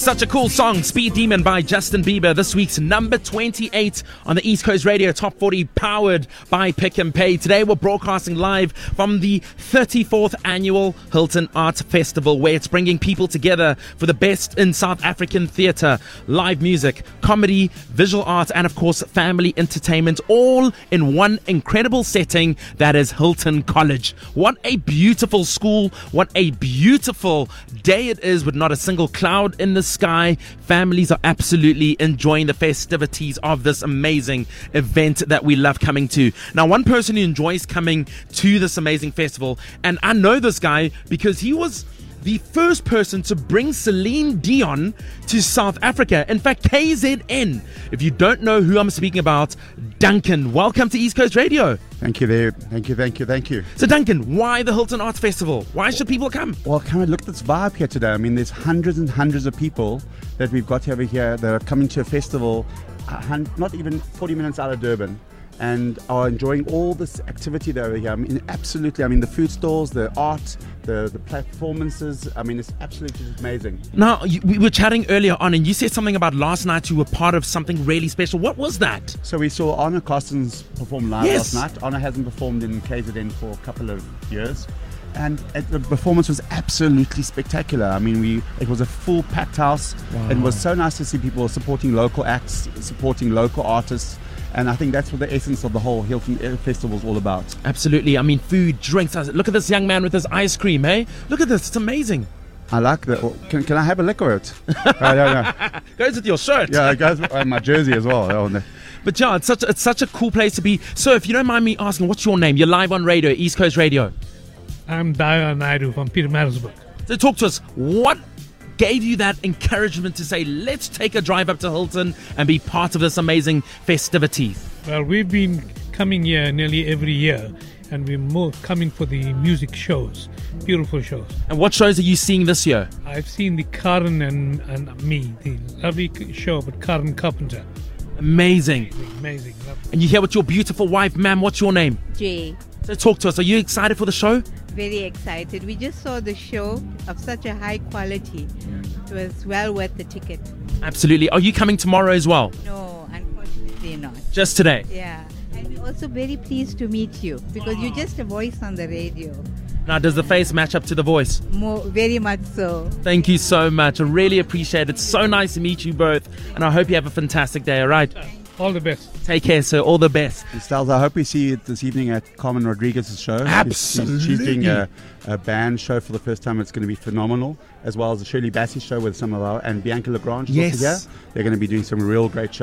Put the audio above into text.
Such a cool song, Speed Demon by Justin Bieber. This week's number 28 on the East Coast Radio Top 40, powered by Pick and Pay. Today we're broadcasting live from the 34th annual Hilton Arts Festival, where it's bringing people together for the best in South African theatre, live music, comedy, visual arts, and of course family entertainment, all in one incredible setting that is Hilton College. What a beautiful school, what a beautiful day it is with not a single cloud in the sky. Families are absolutely enjoying the festivities of this amazing event that we love coming to. Now, one person who enjoys coming to this amazing festival, and I know this guy because he was the first person to bring Celine Dion to South Africa. In fact, KZN. If you don't know who I'm speaking about, Duncan, welcome to East Coast Radio. Thank you there. Thank you. So Duncan, why the Hilton Arts Festival? Why should people come? Well, come and look at this vibe here today. I mean, there's hundreds and hundreds of people that we've got over here that are coming to a festival, not even 40 minutes out of Durban, and are enjoying all this activity that over here. I mean, absolutely. I mean, the food stalls, the art, the performances. I mean, it's absolutely amazing. Now, we were chatting earlier on, and you said something about last night you were part of something really special. What was that? So we saw Anna Carstens perform live last night. Anna hasn't performed in KZN for a couple of years. And the performance was absolutely spectacular. I mean, it was a full packed house. Wow. It was so nice to see people supporting local acts, supporting local artists. And I think that's what the essence of the whole Hilton Festival is all about. Absolutely. I mean, food, drinks. Look at this young man with his ice cream, hey? Look at this. It's amazing. I like that. Can I have a lick of it? I don't know. Goes with your shirt. Yeah, it goes with my jersey as well. But yeah, it's such a cool place to be. So if you don't mind me asking, what's your name? You're live on radio, East Coast Radio. I'm Daya Naidu from Pietermaritzburg. So talk to us. What gave you that encouragement to say, let's take a drive up to Hilton and be part of this amazing festivities? Well, we've been coming here nearly every year, and we're more coming for the music shows, beautiful shows. And what shows are you seeing this year? I've seen the Karen and Me, the lovely show with Karen Carpenter. Amazing. Lovely. And you're here with your beautiful wife, ma'am. What's your name? Jay. So talk to us. Are you excited for the show? Very excited. We just saw the show of such a high quality. It was well worth the ticket. Absolutely. Are you coming tomorrow as well? No, unfortunately not. Just today? Yeah. And we're also very pleased to meet you because you're just a voice on the radio. Now, does the face match up to the voice? Very much so. Thank you so much. I really appreciate it. It's so nice to meet you both. And I hope you have a fantastic day, all right? All the best. Take care, sir. All the best. And Styles, I hope we see you this evening at Carmen Rodriguez's show. Absolutely. She's doing a band show for the first time. It's going to be phenomenal, as well as the Shirley Bassey show with some of our, and Bianca Lagrange. Yes. Also here. They're going to be doing some real great shows.